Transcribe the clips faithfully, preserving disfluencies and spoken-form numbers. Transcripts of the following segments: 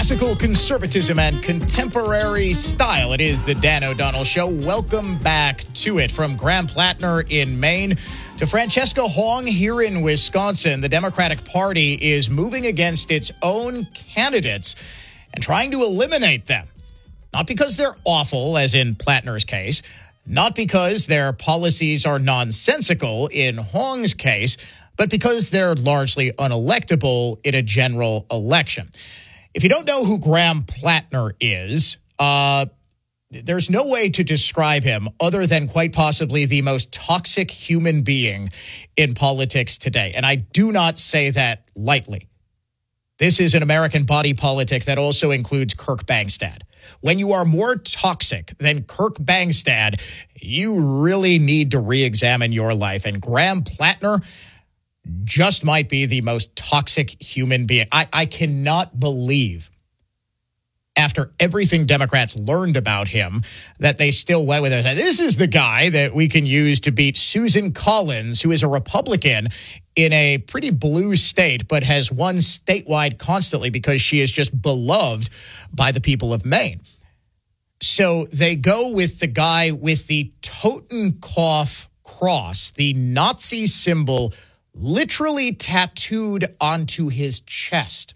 classical conservatism and contemporary style. It is the Dan O'Donnell Show. Welcome back to it. From Graham Plattner in Maine to Francesca Hong here in Wisconsin, the Democratic Party is moving against its own candidates and trying to eliminate them. Not because they're awful, as in Plattner's case, not because their policies are nonsensical in Hong's case, but because they're largely unelectable in a general election. If you don't know who Graham Plattner is, uh, there's no way to describe him other than quite possibly the most toxic human being in politics today. And I do not say that lightly. This is an American body politic that also includes Kirk Bangstad. When you are more toxic than Kirk Bangstad, you really need to re-examine your life. And Graham Plattner just might be the most toxic human being. I, I cannot believe, after everything Democrats learned about him, that they still went with it. This is the guy that we can use to beat Susan Collins, who is a Republican in a pretty blue state, but has won statewide constantly because she is just beloved by the people of Maine. So they go with the guy with the Totenkopf cross, the Nazi symbol, literally tattooed onto his chest.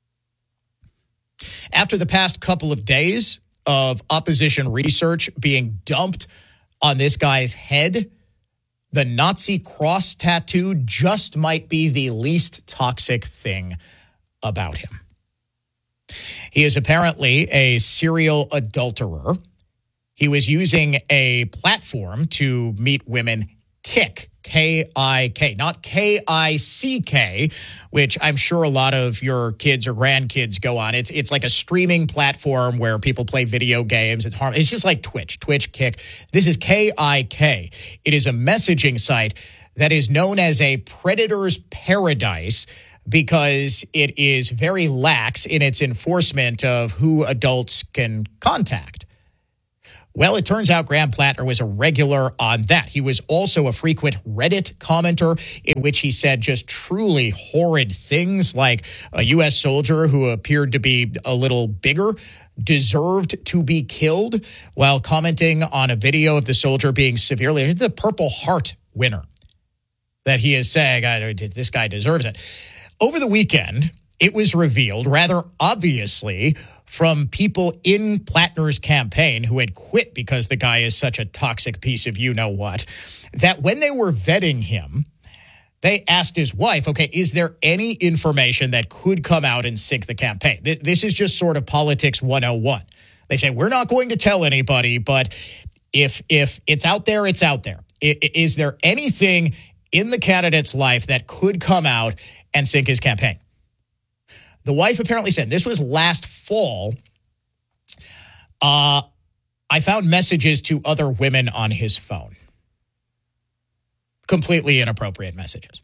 After the past couple of days of opposition research being dumped on this guy's head, the Nazi cross tattoo just might be the least toxic thing about him. He is apparently a serial adulterer. He was using a platform to meet women, Kik, K I K, not K I C K, which I'm sure a lot of your kids or grandkids go on. It's it's like a streaming platform where people play video games. It's harm. It's just like Twitch, Twitch, Kik. This is K I K. It is a messaging site that is known as a predator's paradise because it is very lax in its enforcement of who adults can contact. Well, it turns out Graham Plattner was a regular on that. He was also a frequent Reddit commenter in which he said just truly horrid things like a U S soldier who appeared to be a little bigger deserved to be killed, while commenting on a video of the soldier being severely, the Purple Heart winner, that he is saying, I, this guy deserves it. Over the weekend, it was revealed rather obviously from people in Plattner's campaign who had quit because the guy is such a toxic piece of you-know-what, that when they were vetting him, they asked his wife, okay, is there any information that could come out and sink the campaign? This is just sort of politics one oh one. They say, we're not going to tell anybody, but if if it's out there, it's out there. Is there anything in the candidate's life that could come out and sink his campaign? The wife apparently said, this was last fall, uh, I found messages to other women on his phone. Completely inappropriate messages.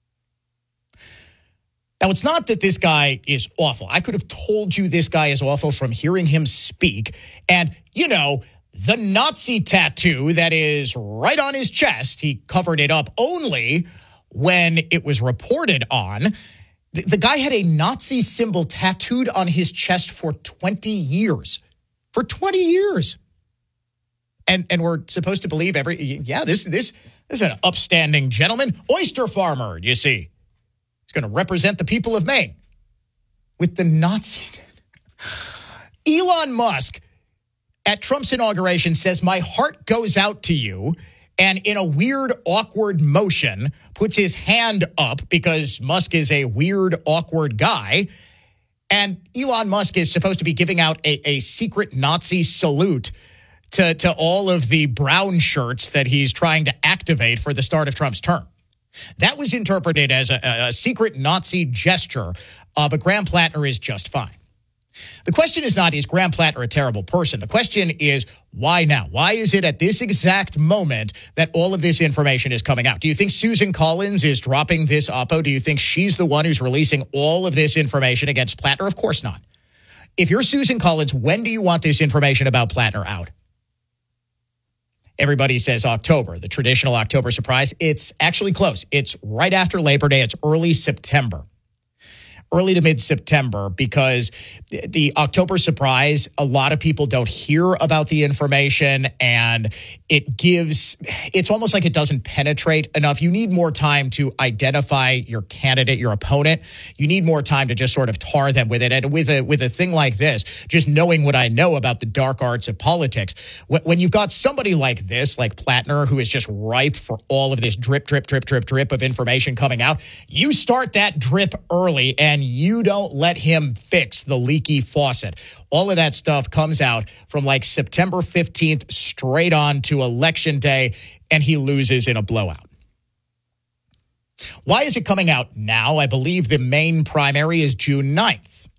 Now, it's not that this guy is awful. I could have told you this guy is awful from hearing him speak. And, you know, the Nazi tattoo that is right on his chest, he covered it up only when it was reported on. The guy had a Nazi symbol tattooed on his chest for twenty years. For twenty years. And and we're supposed to believe every, yeah, this, this, this is an upstanding gentleman. Oyster farmer, you see. He's going to represent the people of Maine. With the Nazi. Elon Musk, at Trump's inauguration, says, my heart goes out to you. And in a weird, awkward motion, puts his hand up because Musk is a weird, awkward guy. And Elon Musk is supposed to be giving out a, a secret Nazi salute to, to all of the brown shirts that he's trying to activate for the start of Trump's term. That was interpreted as a, a secret Nazi gesture, uh, but Graham Plattner is just fine. The question is not, is Graham Plattner a terrible person? The question is, why now? Why is it at this exact moment that all of this information is coming out? Do you think Susan Collins is dropping this oppo? Do you think she's the one who's releasing all of this information against Plattner? Of course not. If you're Susan Collins, when do you want this information about Plattner out? Everybody says October, the traditional October surprise. It's actually close. It's right after Labor Day. It's early September. early to mid-September, because the October surprise, a lot of people don't hear about the information, and it gives, it's almost like it doesn't penetrate enough. You need more time to identify your candidate, your opponent. You need more time to just sort of tar them with it. And with a with a thing like this, just knowing what I know about the dark arts of politics, when you've got somebody like this, like Plattner, who is just ripe for all of this drip, drip, drip, drip, drip of information coming out, you start that drip early and you don't let him fix the leaky faucet. All of that stuff comes out from like September fifteenth straight on to Election Day, and he loses in a blowout. Why is it coming out now? I believe the main primary is June ninth.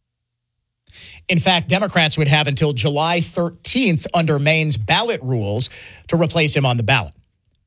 In fact, Democrats would have until July thirteenth under Maine's ballot rules to replace him on the ballot.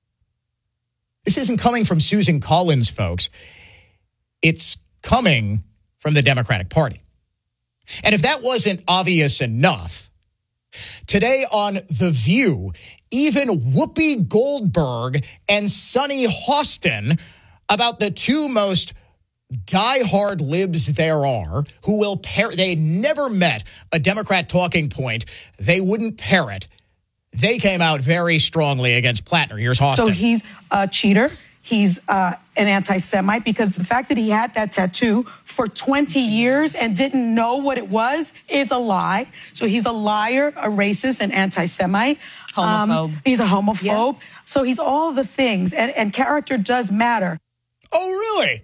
This isn't coming from Susan Collins, folks. It's coming from the Democratic Party. And if that wasn't obvious enough, today on The View, even Whoopi Goldberg and Sunny Hostin, about the two most diehard libs there are, who will parrot, they never met a Democrat talking point they wouldn't parrot. They came out very strongly against Plattner. Here's Hostin. So he's a cheater. He's uh, an anti-Semite, because the fact that he had that tattoo for twenty years and didn't know what it was is a lie. So he's a liar, a racist, an anti-Semite. Homophobe. Um, he's a homophobe. Yeah. So he's all the things, and, and character does matter. Oh, really?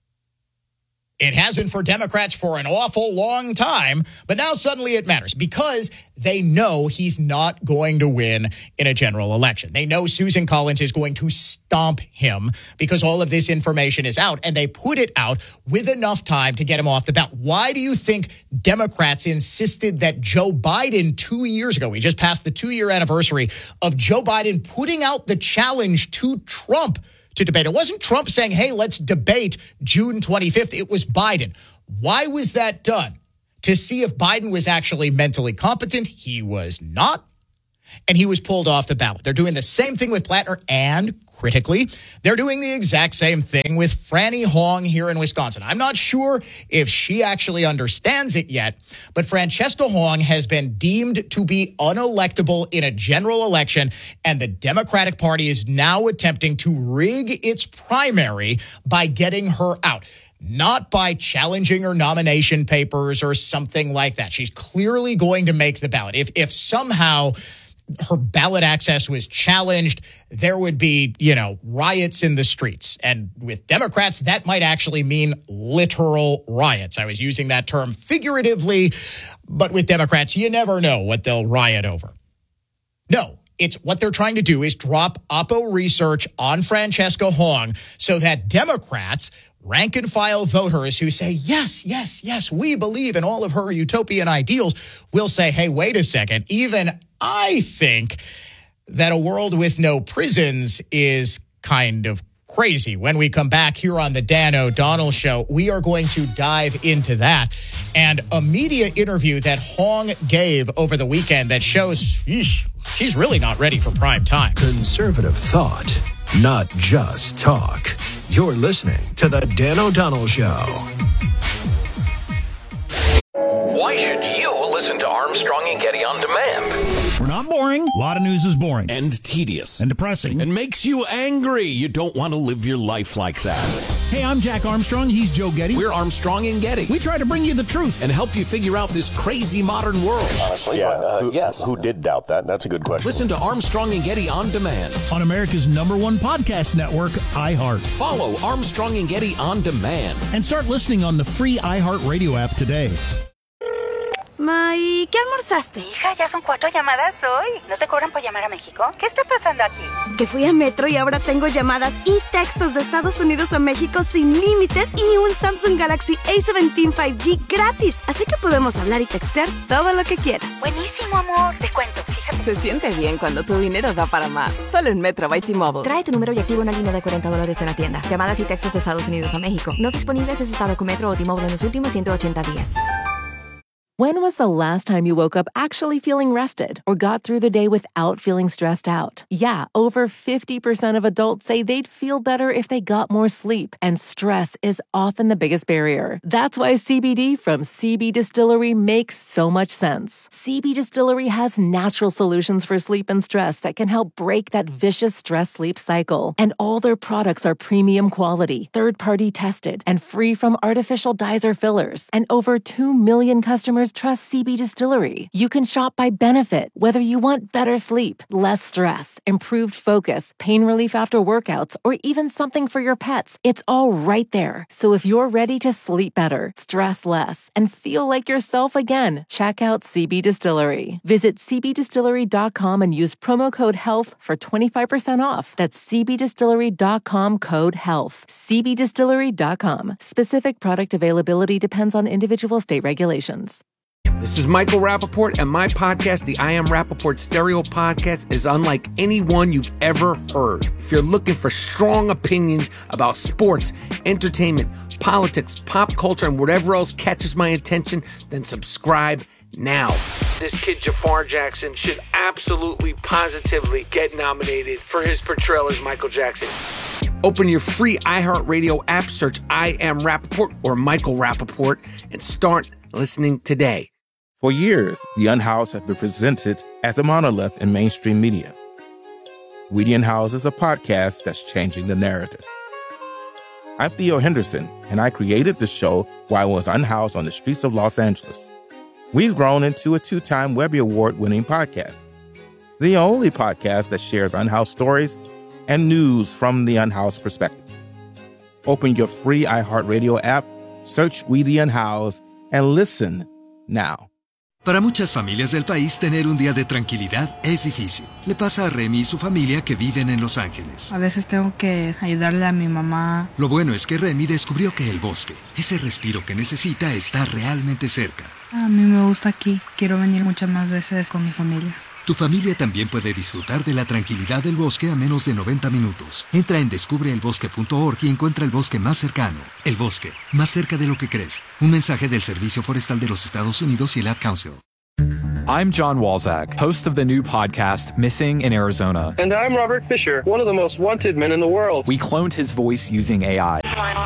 It hasn't for Democrats for an awful long time, but now suddenly it matters because they know he's not going to win in a general election. They know Susan Collins is going to stomp him because all of this information is out, and they put it out with enough time to get him off the ballot. Why do you think Democrats insisted that Joe Biden two years ago, we just passed the two-year anniversary of Joe Biden putting out the challenge to Trump to debate? It wasn't Trump saying, hey, let's debate June twenty-fifth. It was Biden. Why was that done? To see if Biden was actually mentally competent. He was not. And he was pulled off the ballot. They're doing the same thing with Plattner, and critically, they're doing the exact same thing with Franny Hong here in Wisconsin. I'm not sure if she actually understands it yet, but Francesca Hong has been deemed to be unelectable in a general election, and the Democratic Party is now attempting to rig its primary by getting her out. Not by challenging her nomination papers or something like that. She's clearly going to make the ballot. If if somehow her ballot access was challenged, there would be, you know, riots in the streets. And with Democrats, that might actually mean literal riots. I was using that term figuratively, but with Democrats, you never know what they'll riot over. No, it's what they're trying to do is drop Oppo research on Francesca Hong so that Democrats, rank and file voters who say, yes, yes, yes, we believe in all of her utopian ideals, will say, hey, wait a second, even I think that a world with no prisons is kind of crazy. When we come back here on the Dan O'Donnell Show, we are going to dive into that and a media interview that Hong gave over the weekend that shows sheesh, she's really not ready for prime time. Conservative thought, not just talk. You're listening to the Dan O'Donnell Show. Why should you listen to Armstrong and Getty on demand? We're not boring. A lot of news is boring. And tedious. And depressing. And makes you angry. You don't want to live your life like that. Hey, I'm Jack Armstrong. He's Joe Getty. We're Armstrong and Getty. We try to bring you the truth. And help you figure out this crazy modern world. Honestly, yeah, uh, who, yes. Who did doubt that? That's a good question. Listen to Armstrong and Getty on demand. On America's number one podcast network, iHeart. Follow Armstrong and Getty on demand. And start listening on the free iHeart Radio app today. Ma, ¿y qué almorzaste? Hija, ya son cuatro llamadas hoy. ¿No te cobran por llamar a México? ¿Qué está pasando aquí? Que fui a Metro y ahora tengo llamadas y textos de Estados Unidos a México sin límites y un Samsung Galaxy A diecisiete cinco G gratis. Así que podemos hablar y textear todo lo que quieras. Buenísimo, amor. Te cuento, fíjate. Se siente bien cuando tu dinero da para más. Solo en Metro by T-Mobile. Trae tu número y activa una línea de cuarenta dólares en la tienda. Llamadas y textos de Estados Unidos a México. No disponibles en estado con Metro o T-Mobile en los últimos ciento ochenta días. When was the last time you woke up actually feeling rested or got through the day without feeling stressed out? Yeah, over fifty percent of adults say they'd feel better if they got more sleep, and stress is often the biggest barrier. That's why C B D from C B Distillery makes so much sense. C B Distillery has natural solutions for sleep and stress that can help break that vicious stress-sleep cycle. And all their products are premium quality, third-party tested, and free from artificial dyes or fillers. And over two million customers trust C B Distillery. You can shop by benefit, whether you want better sleep, less stress, improved focus, pain relief after workouts, or even something for your pets. It's all right there. So if you're ready to sleep better, stress less, and feel like yourself again, check out C B Distillery. Visit c b distillery dot com and use promo code HEALTH for twenty-five percent off. That's c b distillery dot com code HEALTH. c b distillery dot com. Specific product availability depends on individual state regulations. This is Michael Rappaport, and my podcast, the I Am Rappaport Stereo Podcast, is unlike any one you've ever heard. If you're looking for strong opinions about sports, entertainment, politics, pop culture, and whatever else catches my attention, then subscribe now. This kid, Jafar Jackson, should absolutely, positively get nominated for his portrayal as Michael Jackson. Open your free iHeartRadio app, search I Am Rappaport or Michael Rappaport, and start listening today. For years, The Unhoused has been presented as a monolith in mainstream media. We the Unhoused is a podcast that's changing the narrative. I'm Theo Henderson, and I created the show while I was unhoused on the streets of Los Angeles. We've grown into a two-time Webby Award-winning podcast, the only podcast that shares unhoused stories and news from the unhoused perspective. Open your free iHeartRadio app, search We the Unhoused, and listen now. Para muchas familias del país, tener un día de tranquilidad es difícil. Le pasa a Remy y su familia que viven en Los Ángeles. A veces tengo que ayudarle a mi mamá. Lo bueno es que Remy descubrió que el bosque, ese respiro que necesita, está realmente cerca. A mí me gusta aquí. Quiero venir muchas más veces con mi familia. Tu familia también puede disfrutar de la tranquilidad del bosque a menos de noventa minutos. Entra en descubre el bosque punto org y encuentra el bosque más cercano. El bosque, más cerca de lo que crees. Un mensaje del Servicio Forestal de los Estados Unidos y el Ad Council. I'm John Walzak, host of the new podcast, Missing in Arizona. And I'm Robert Fisher, one of the most wanted men in the world. We cloned his voice using A I.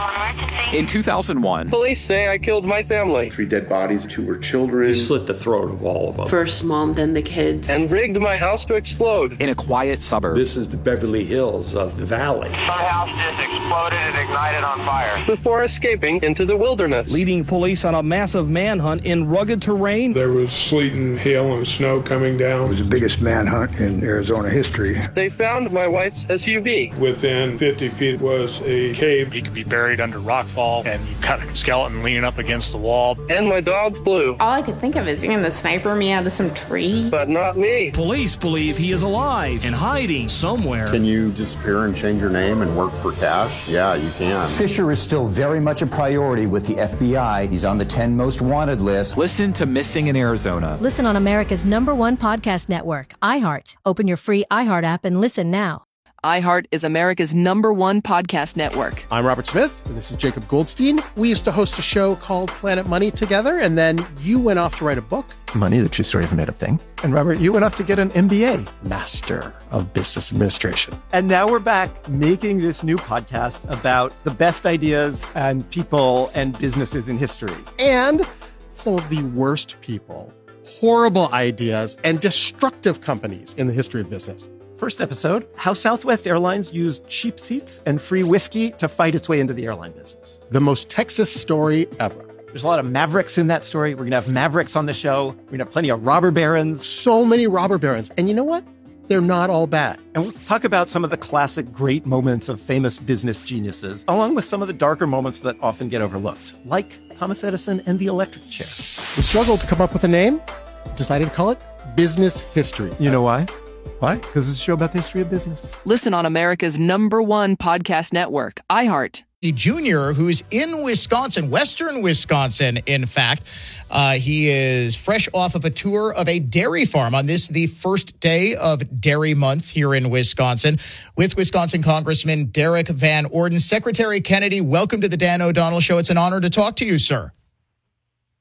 In two thousand one, police say I killed my family. Three dead bodies, two were children. He slit the throat of all of them. First mom, then the kids. And rigged my house to explode. In a quiet suburb. This is the Beverly Hills of the valley. My house just exploded and ignited on fire. Before escaping into the wilderness. Leading police on a massive manhunt in rugged terrain. There was sleet and hail and snow coming down. It was the biggest manhunt in Arizona history. They found my wife's S U V. Within fifty feet was a cave. He could be buried under rockfall, and you got a skeleton leaning up against the wall. And my dog Blue. All I could think of is seeing the sniper me out of some tree. But not me. Police believe he is alive and hiding somewhere. Can you disappear and change your name and work for cash? Yeah, you can. Fisher is still very much a priority with the F B I. He's on the ten most wanted list. Listen to Missing in Arizona. Listen on America's number one podcast network, iHeart. Open your free iHeart app and listen now. iHeart is America's number one podcast network. I'm Robert Smith, and this is Jacob Goldstein. We used to host a show called Planet Money together, and then you went off to write a book. Money, the true story of a made-up thing. And Robert, you went off to get an M B A, Master of Business Administration. And now we're back making this new podcast about the best ideas and people and businesses in history. And some of the worst people, horrible ideas, and destructive companies in the history of business. First episode, how Southwest Airlines used cheap seats and free whiskey to fight its way into the airline business. The most Texas story ever. There's a lot of mavericks in that story. We're going to have mavericks on the show. We're going to have plenty of robber barons. So many robber barons. And you know what? They're not all bad. And we'll talk about some of the classic great moments of famous business geniuses, along with some of the darker moments that often get overlooked, like Thomas Edison and the electric chair. We struggled to come up with a name, decided to call it Business History. You know why? Why? Because it's a show about the history of business. Listen on America's number one podcast network, iHeart. A junior who's in Wisconsin, western Wisconsin, in fact. Uh, he is fresh off of a tour of a dairy farm on this, the first day of Dairy Month here in Wisconsin, with Wisconsin Congressman Derek Van Orden. Secretary Kennedy, welcome to the Dan O'Donnell Show. It's an honor to talk to you, sir.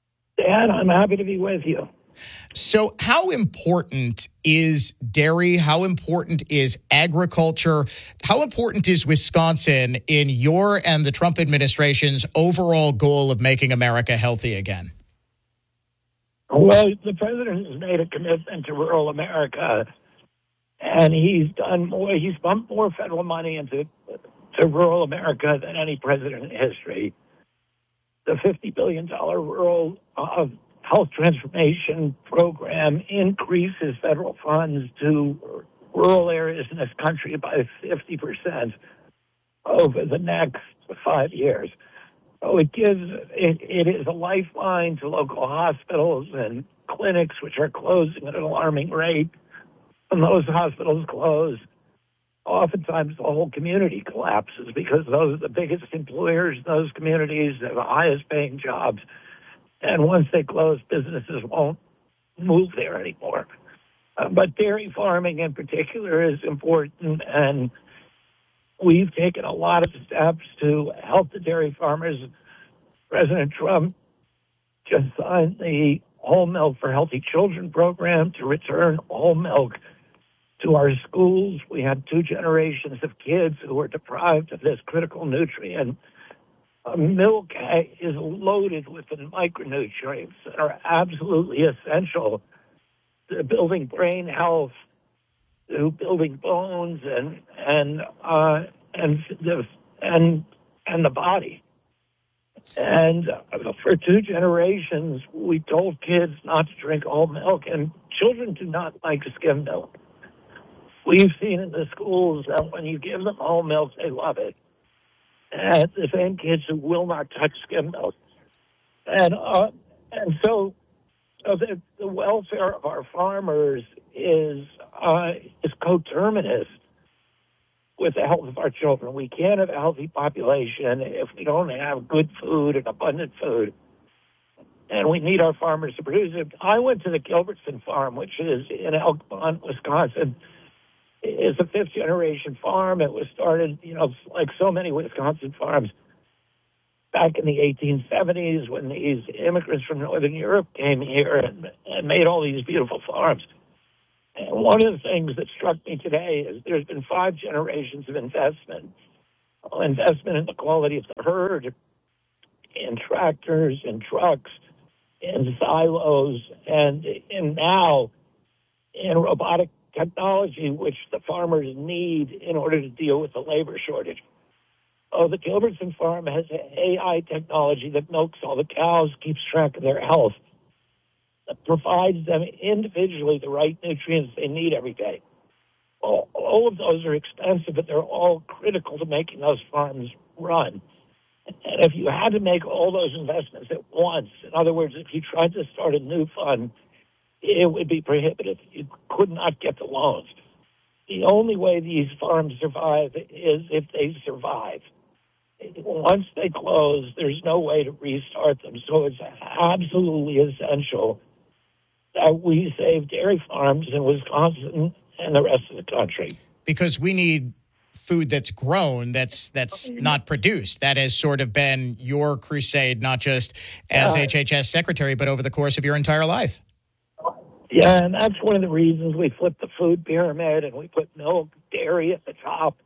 Dan, I'm happy to be with you. So how important is dairy? How important is agriculture? How important is Wisconsin in your and the Trump administration's overall goal of making America healthy again? Well, the president has made a commitment to rural America, and he's done more. He's pumped more federal money into to rural America than any president in history. The fifty billion dollars rural uh, health transformation program increases federal funds to rural areas in this country by fifty percent over the next five years. So it gives it, it is a lifeline to local hospitals and clinics, which are closing at an alarming rate. When those hospitals close, oftentimes the whole community collapses because those are the biggest employers in those communities, they're the highest paying jobs. And once they close, businesses won't move there anymore. Uh, but dairy farming in particular is important, and we've taken a lot of steps to help the dairy farmers. President Trump just signed the Whole Milk for Healthy Children program to return whole milk to our schools. We had two generations of kids who were deprived of this critical nutrient. Uh, milk is loaded with the micronutrients that are absolutely essential to building brain health, to building bones, and and uh, and the and and the body. And uh, for two generations, we told kids not to drink whole milk, and children do not like skim milk. We've seen in the schools that when you give them whole milk, they love it. And the same kids who will not touch skim milk. And uh, and so, so the, the welfare of our farmers is uh, is coterminous with the health of our children. We can't have a healthy population if we don't have good food and abundant food. And we need our farmers to produce it. I went to the Gilbertson farm, which is in Elk Pond, Wisconsin. It's a fifth-generation farm. It was started, you know, like so many Wisconsin farms, back in the eighteen seventies when these immigrants from Northern Europe came here and, and made all these beautiful farms. And one of the things that struck me today is there's been five generations of investment, investment in the quality of the herd, in tractors, in trucks, in silos, and in now in robotic technology, which the farmers need in order to deal with the labor shortage. Oh, the Gilbertson farm has A I technology that milks all the cows, keeps track of their health, that provides them individually the right nutrients they need every day. All, all of those are expensive, but they're all critical to making those farms run. And if you had to make all those investments at once, in other words, if you tried to start a new fund, it would be prohibitive. You could not get the loans. The only way these farms survive is if they survive. Once they close, there's no way to restart them. So it's absolutely essential that we save dairy farms in Wisconsin and the rest of the country. Because we need food that's grown, that's that's not produced. That has sort of been your crusade, not just as uh, H H S secretary, but over the course of your entire life. Yeah, and that's one of the reasons we flipped the food pyramid and we put milk, dairy at the top,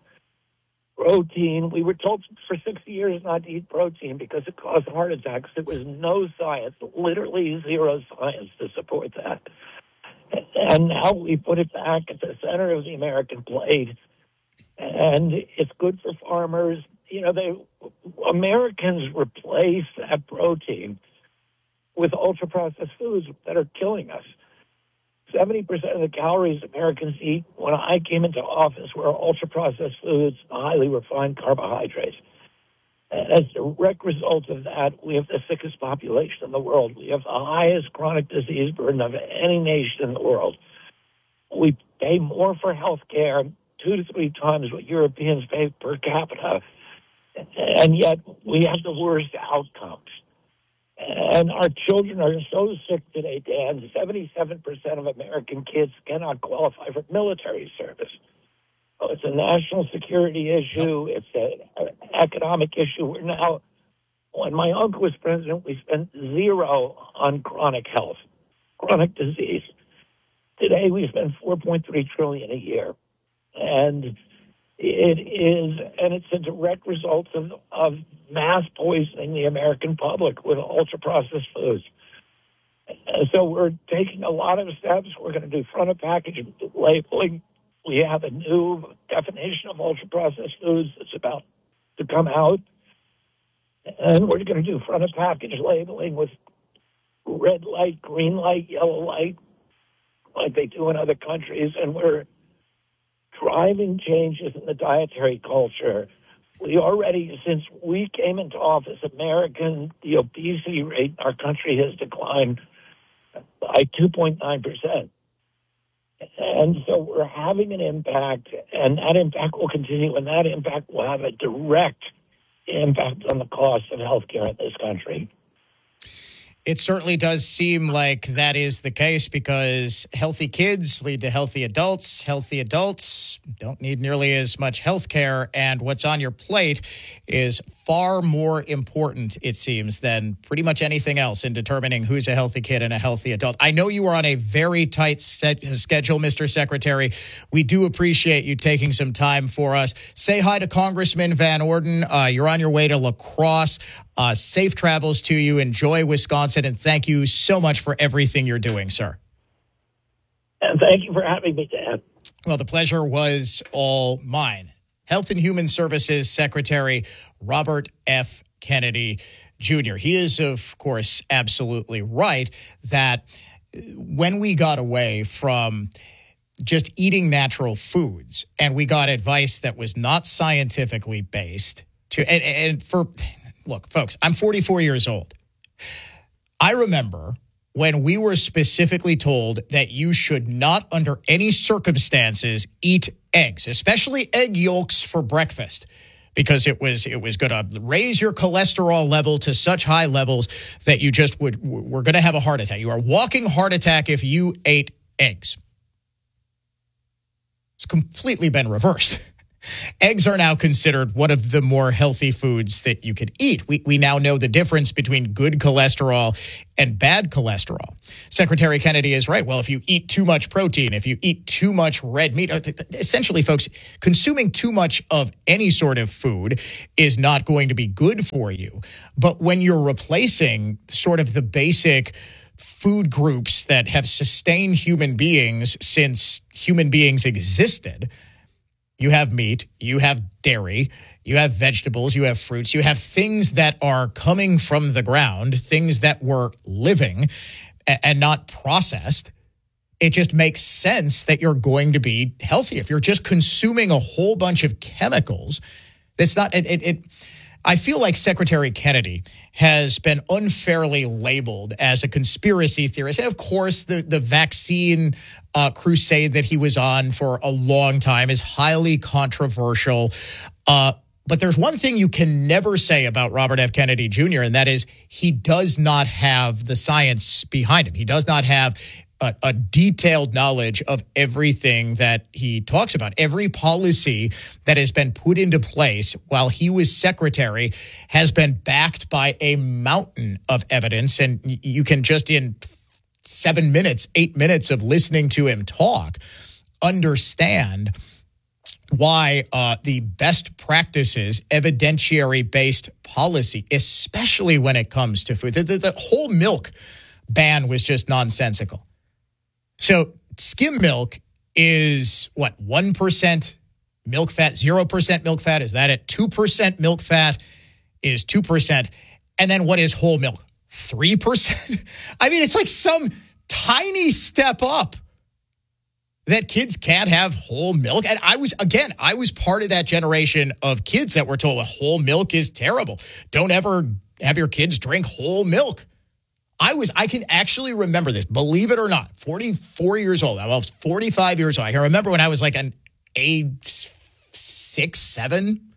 protein. We were told for sixty years not to eat protein because it caused heart attacks. There was no science, literally zero science to support that. And now we put it back at the center of the American plate, and it's good for farmers. You know, they Americans replace that protein with ultra-processed foods that are killing us. seventy percent of the calories Americans eat when I came into office were ultra-processed foods, highly refined carbohydrates. And as a direct result of that, we have the sickest population in the world. We have the highest chronic disease burden of any nation in the world. We pay more for health care, two to three times what Europeans pay per capita, and yet we have the worst outcomes. And our children are so sick today, Dan. seventy-seven percent of American kids cannot qualify for military service. So it's a national security issue. It's an economic issue. We're now When my uncle was president, we spent zero on chronic health, chronic disease. Today, we spend four point three trillion dollars a year. And it is, and it's a direct result of, of mass poisoning the American public with ultra-processed foods. And so we're taking a lot of steps. We're going to do front-of-package labeling. We have a new definition of ultra-processed foods that's about to come out. And we're going to do front-of-package labeling with red light, green light, yellow light, like they do in other countries. And we're driving changes in the dietary culture. We already, since we came into office, American, the obesity rate in our country has declined by two point nine percent. And so we're having an impact, and that impact will continue, and that impact will have a direct impact on the cost of healthcare in this country. It certainly does seem like that is the case, because healthy kids lead to healthy adults. Healthy adults don't need nearly as much health care, and what's on your plate is far more important, it seems, than pretty much anything else in determining who's a healthy kid and a healthy adult. I know you are on a very tight set schedule, Mister Secretary. We do appreciate you taking some time for us. Say hi to Congressman Van Orden. Uh, you're on your way to La Crosse. Uh, safe travels to you. Enjoy Wisconsin, and thank you so much for everything you're doing, sir. And thank you for having me, Dan. Well, the pleasure was all mine. Health and Human Services Secretary Robert F. Kennedy Junior He is, of course, absolutely right that when we got away from just eating natural foods and we got advice that was not scientifically based to, and, and for, look, folks, I'm forty-four years old. I remember when we were specifically told that you should not, under any circumstances, eat eggs, especially egg yolks for breakfast, because it was it was going to raise your cholesterol level to such high levels that you just would were going to have a heart attack. You are a walking heart attack if you ate eggs. It's completely been reversed. Eggs are now considered one of the more healthy foods that you could eat. We we now know the difference between good cholesterol and bad cholesterol. Secretary Kennedy is right. Well, if you eat too much protein, if you eat too much red meat, essentially, folks, consuming too much of any sort of food is not going to be good for you. But when you're replacing sort of the basic food groups that have sustained human beings since human beings existed, you have meat, you have dairy, you have vegetables, you have fruits, you have things that are coming from the ground, things that were living and not processed. It just makes sense that you're going to be healthy. If you're just consuming a whole bunch of chemicals, that's not, it, it, it I feel like Secretary Kennedy has been unfairly labeled as a conspiracy theorist. And of course, the, the vaccine uh, crusade that he was on for a long time is highly controversial. Uh, but there's one thing you can never say about Robert F. Kennedy Junior, and that is he does not have the science behind him. He does not have A, a detailed knowledge of everything that he talks about. Every policy that has been put into place while he was secretary has been backed by a mountain of evidence. And you can just in seven minutes, eight minutes of listening to him talk, understand why uh, the best practices, evidentiary-based policy, especially when it comes to food, the, the, the whole milk ban was just nonsensical. So skim milk is what, one percent milk fat, zero percent milk fat? Is that it? two percent milk fat is two percent. And then what is whole milk? three percent? I mean, it's like some tiny step up that kids can't have whole milk. And I was, again, I was part of that generation of kids that were told well, whole milk is terrible. Don't ever have your kids drink whole milk. I was, I can actually remember this, believe it or not, forty-four years old. I was forty-five years old. I can remember when I was like an age six, seven.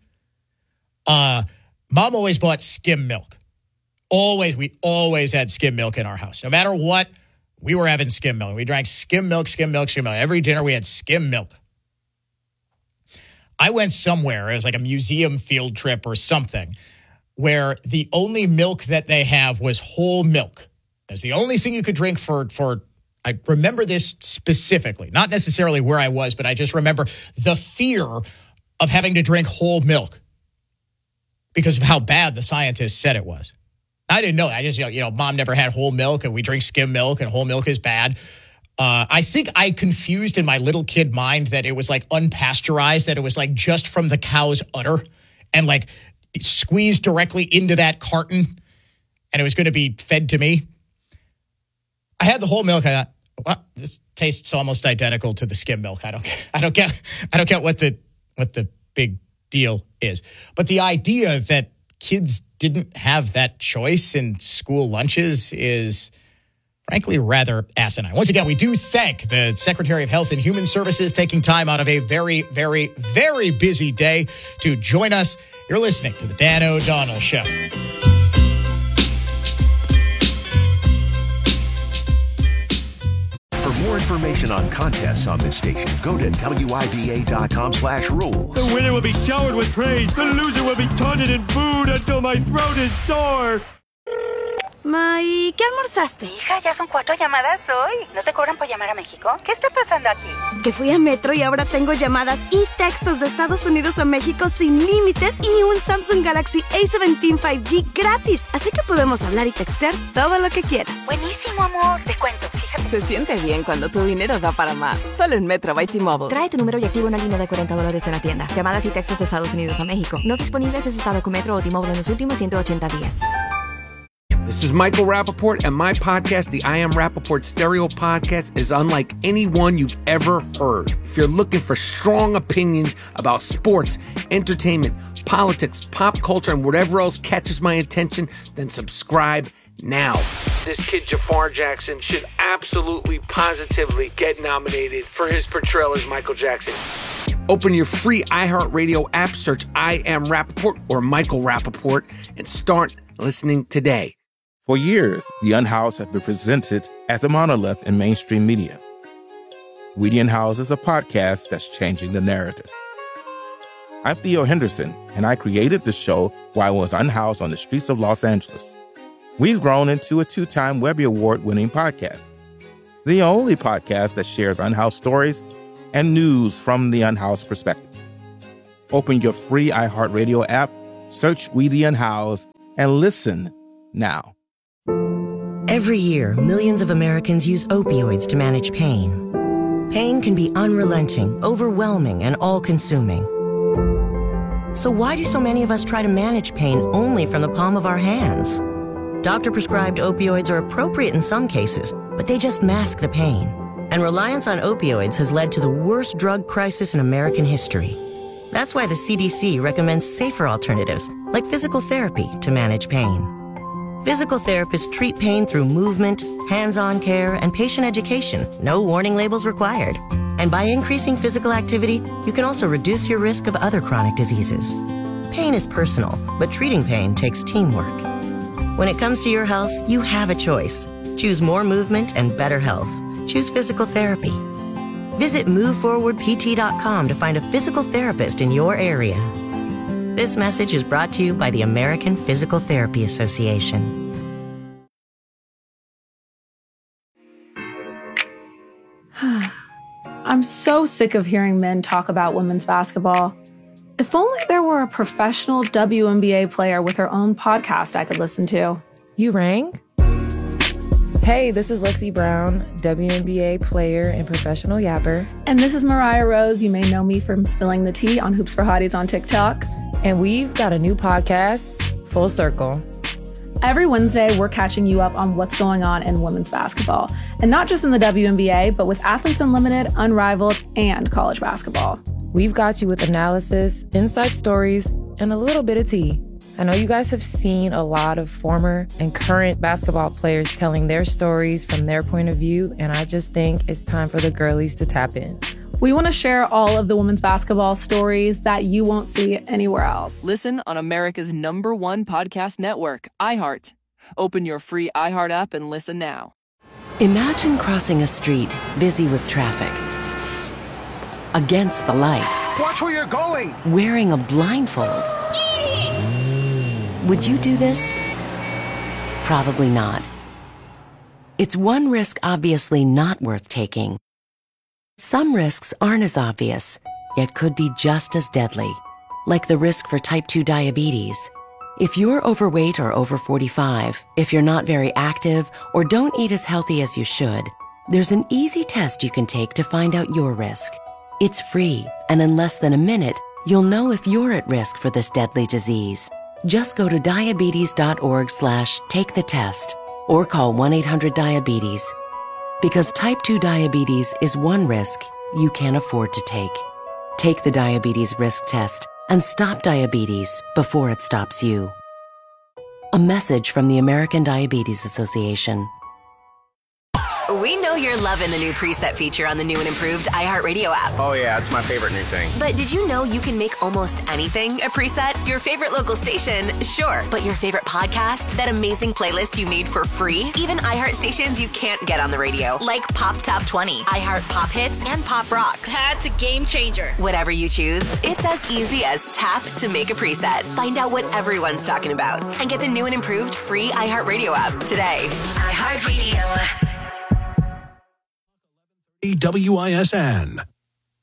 Uh, Mom always bought skim milk. Always, we always had skim milk in our house. No matter what, we were having skim milk. We drank skim milk, skim milk, skim milk. Every dinner we had skim milk. I went somewhere, it was like a museum field trip or something. where the only milk that they have was whole milk. That's the only thing you could drink for, for, I remember this specifically, not necessarily where I was, but I just remember the fear of having to drink whole milk because of how bad the scientists said it was. I didn't know. I just, you know, you know, mom never had whole milk and we drink skim milk and whole milk is bad. Uh, I think I confused in my little kid mind that it was like unpasteurized, that it was like just from the cow's udder and like squeezed directly into that carton and it was going to be fed to me. I had the whole milk. I thought, well, this tastes almost identical to the skim milk. I don't, I don't get, I don't get what the, what the big deal is. But the idea that kids didn't have that choice in school lunches is frankly rather asinine. Once again, we do thank the Secretary of Health and Human Services taking time out of a very, very, very busy day to join us. You're listening to the Dan O'Donnell Show. For more information on contests on this station, go to W I D A dot com slash rules. The winner will be showered with praise. The loser will be taunted and booed until my throat is sore. Ma, ¿y qué almorzaste? Hija, ya son cuatro llamadas hoy. ¿No te cobran por llamar a México? ¿Qué está pasando aquí? Que fui a Metro y ahora tengo llamadas y textos de Estados Unidos a México sin límites y un Samsung Galaxy A diecisiete cinco G gratis. Así que podemos hablar y textear todo lo que quieras. Buenísimo, amor. Te cuento, fíjate. Se siente bien cuando tu dinero da para más. Solo en Metro by T-Mobile. Trae tu número y activa una línea de cuarenta dólares en la tienda. Llamadas y textos de Estados Unidos a México. No disponibles en estado con Metro o T-Mobile en los últimos ciento ochenta días. This is Michael Rappaport, and my podcast, the I Am Rappaport Stereo Podcast, is unlike any one you've ever heard. If you're looking for strong opinions about sports, entertainment, politics, pop culture, and whatever else catches my attention, then subscribe now. This kid, Jafar Jackson, should absolutely, positively get nominated for his portrayal as Michael Jackson. Open your free iHeartRadio app, search I Am Rappaport or Michael Rappaport, and start listening today. For years, The Unhoused has been presented as a monolith in mainstream media. We The Unhoused is a podcast that's changing the narrative. I'm Theo Henderson, and I created the show while I was unhoused on the streets of Los Angeles. We've grown into a two-time Webby Award-winning podcast, the only podcast that shares unhoused stories and news from the unhoused perspective. Open your free iHeartRadio app, search We The Unhoused, and listen now. Every year, millions of Americans use opioids to manage pain. Pain can be unrelenting, overwhelming, and all-consuming. So why do so many of us try to manage pain only from the palm of our hands? Doctor-prescribed opioids are appropriate in some cases, but they just mask the pain. And reliance on opioids has led to the worst drug crisis in American history. That's why the C D C recommends safer alternatives, like physical therapy, to manage pain. Physical therapists treat pain through movement, hands-on care, and patient education. No warning labels required. And by increasing physical activity, you can also reduce your risk of other chronic diseases. Pain is personal, but treating pain takes teamwork. When it comes to your health, you have a choice. Choose more movement and better health. Choose physical therapy. Visit move forward P T dot com to find a physical therapist in your area. This message is brought to you by the American Physical Therapy Association. I'm so sick of hearing men talk about women's basketball. If only there were a professional W N B A player with her own podcast I could listen to. You rang? Hey, this is Lexi Brown, W N B A player and professional yapper. And this is Mariah Rose. You may know me from spilling the tea on Hoops for Hotties on TikTok. And we've got a new podcast, Full Circle. Every Wednesday, we're catching you up on what's going on in women's basketball. And not just in the W N B A, but with Athletes Unlimited, Unrivaled, and college basketball. We've got you with analysis, inside stories, and a little bit of tea. I know you guys have seen a lot of former and current basketball players telling their stories from their point of view, and I just think it's time for the girlies to tap in. We want to share all of the women's basketball stories that you won't see anywhere else. Listen on America's number one podcast network, iHeart. Open your free iHeart app and listen now. Imagine crossing a street busy with traffic. Against the light. Watch where you're going! Wearing a blindfold. Would you do this? Probably not. It's one risk obviously not worth taking. Some risks aren't as obvious, yet could be just as deadly, like the risk for type two diabetes. If you're overweight or over forty-five, if you're not very active, or don't eat as healthy as you should, there's an easy test you can take to find out your risk. It's free, and in less than a minute, you'll know if you're at risk for this deadly disease. Just go to diabetes.org slash take the test or call one eight hundred diabetes. Because type two diabetes is one risk you can't afford to take. Take the diabetes risk test and stop diabetes before it stops you. A message from the American Diabetes Association. We know you're loving the new preset feature on the new and improved iHeartRadio app. Oh yeah, it's my favorite new thing. But did you know you can make almost anything a preset? Your favorite local station, sure. But your favorite podcast? That amazing playlist you made for free? Even iHeart stations you can't get on the radio, like Pop Top twenty, iHeart Pop Hits, and Pop Rocks. That's a game changer. Whatever you choose, it's as easy as tap to make a preset. Find out what everyone's talking about and get the new and improved free iHeartRadio app today. iHeartRadio. W I S N.